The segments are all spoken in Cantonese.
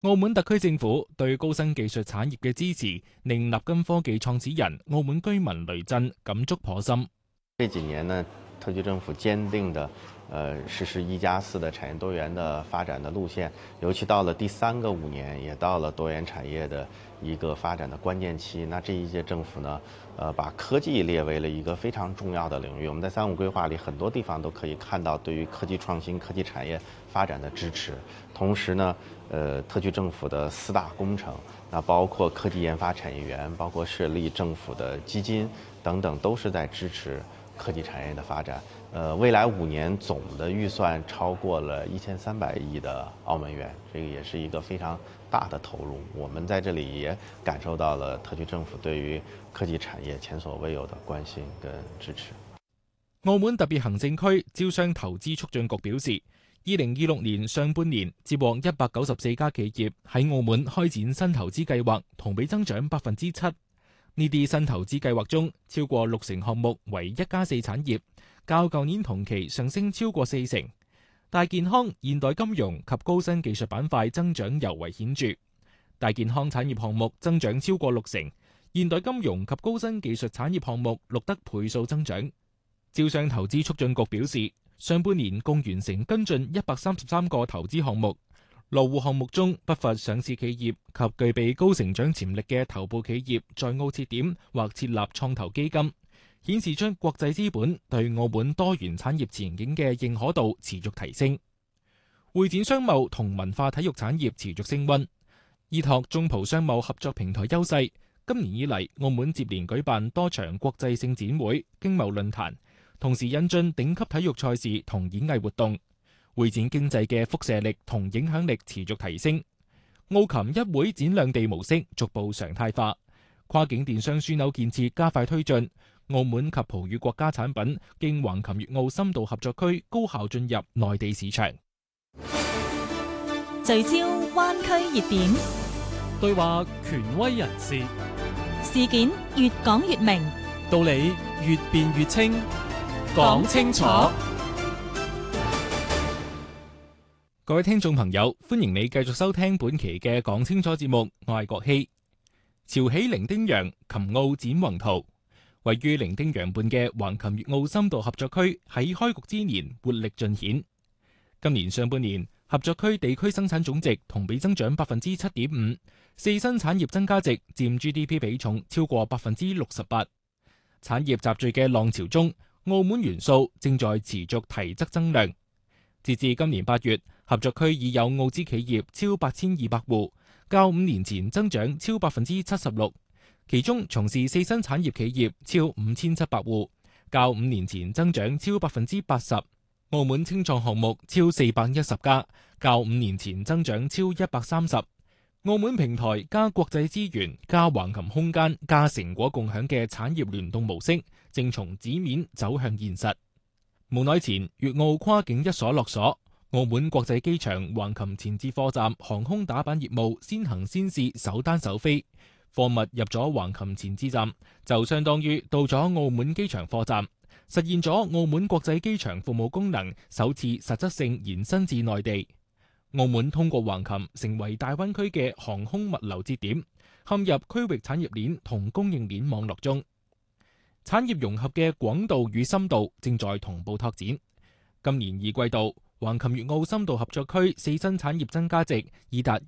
澳門特區政府對高新技術產業嘅支持，令立金科技創始人澳門居民雷震感觸頗深。 這幾年呢，特區政府堅定的實施1+4的產業多元的發展的路線，尤其到了第3個5年，也到了多元產業的一個發展的關鍵期。那這一屆政府呢，把科技列為了一個非常重要的領域。我們在3.5規劃裏很多地方都可以看到對於科技創新、科技產業發展的支持。同時呢，特區政府的4大工程，那包括科技研發產業園，包括設立政府的基金等等，都是在支持科技產業的發展。未來5年總的預算超過了1300億的澳門元，這個也是一個非常大的投入。我們在這裏也感受到了特區政府對於科技產業前所未有的關心跟支持。 澳門特別行政區招商投資促進局表示，2026年上半年接獲194家企業喺澳門開展新投資計劃，同比增長7%。呢啲新投資計劃中，超過60%項目為1+4產業，較舊年同期上升超過40%。大健康、現代金融及高新技術板塊增長尤為顯著，大健康產業項目增長超過60%，現代金融及高新技術產業項目錄得倍數增長。招商投資促進局表示，上半年共完成跟進133個投資項目，落戶項目中不乏上市企業及具備高成長潛力嘅頭部企業在澳設點或設立創投基金，顯示出國際資本對澳門多元產業前景嘅認可度持續提升。會展商貿同文化體育產業持續升溫，依託中葡商貿合作平台優勢，今年以嚟澳門接連舉辦多場國際性展會、經貿論壇，同時引進頂級體育賽事同演藝活動，會展經濟嘅輻射力同影響力持續提升。澳琴一會展兩地模式逐步常態化，跨境電商樞紐建設加快推進，澳門及葡語國家產品經橫琴粵澳深度合作區高效進入內地市場。 聚焦灣區熱點， 對話權威人士， 事件越講越明， 道理越辯越清， 講清楚。 各位聽眾朋友，歡迎你繼續收聽本期嘅講清楚節目，我係郭希。潮起伶仃洋，琴澳展宏圖。位於伶仃洋畔嘅橫琴粵澳深度合作區喺開局之年活力盡顯。今年上半年，合作區地區生產總值同比增長7.5%，四新產業增加值佔 GDP 比重超過68%。產業集聚嘅浪潮中，澳門元素正在持續提質增量。截至今年8月，合作區已有澳資企業超8200戶，較5年前增長超76%。其中從事四新產業企業超5700戶，較5年前增長超80%。澳門青創項目超410家，較5年前增長超130%。澳門平台加國際資源加橫琴空間加成果共享嘅產業聯動模式，正從紙面走向現實。無奈前粵澳跨境一鎖落鎖，澳門國際機場橫琴前置貨站航空打板業務先行先試首單首飛，貨物入咗橫琴前置站，就相當於到咗澳門機場貨站，實現咗澳門國際機場服務功能首次實質性延伸至內地。澳門通過橫琴成為大灣區嘅航空物流節點，陷入區域產業鏈同供應鏈網絡中。產業融合嘅廣度與深度正在同步拓展。今年2季度，橫琴粵澳深度合作區四新產業增加值已達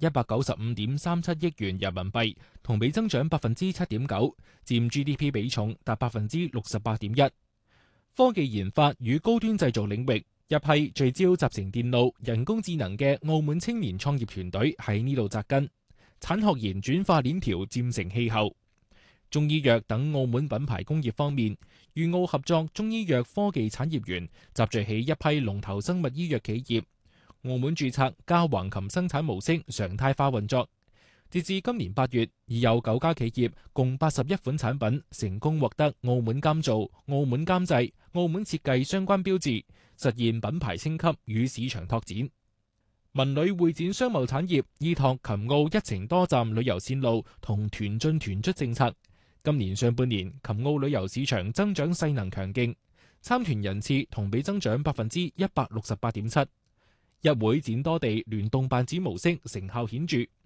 195.37億元人民幣，同比增長7.9%，佔 GDP 比重達68.1%。科技研發與高端製造領域，一批聚焦集成電路、人工智能嘅澳門青年創業團隊喺呢度扎根，產學研轉化鏈條漸成氣候。中醫藥等澳門品牌工業方面，粵澳合作中醫藥科技產業園集聚起一批龍頭生物醫藥企業，澳門註冊加橫琴生產模式常態化運作。截至今年8月，已有9家企業共81款產品成功獲得澳門監造、澳門監製、澳門設計相關標誌，實現品牌升級與市場拓展。文旅會展商貿產業依託琴澳一程多站旅遊線路同團進團出政策，今年上半年琴澳旅遊市場增長勢能強勁，參團人次同比增長168.7%。一會展多地聯動辦展模式成效顯著，